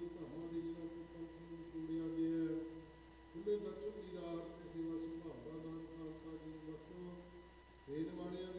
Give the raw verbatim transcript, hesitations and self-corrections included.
ਧਾਮਾਂ ਦੇ ਜਿਹਨਾਂ ਤੋਂ ਪੰਥ ਨੂੰ ਤੋੜਿਆ ਗਿਆ ਹੈ, ਖੁੱਲ੍ਹੇ ਦਰਸ਼ਨ ਦੀਦਾਰ ਅਤੇ ਸੇਵਾ ਸੰਭਾਵਨਾ ਨਾਲ ਖਾਲਸਾ ਜੀ ਨੂੰ ਬਖਸ਼ੋ। ਦੇਣ ਵਾਲਿਆਂ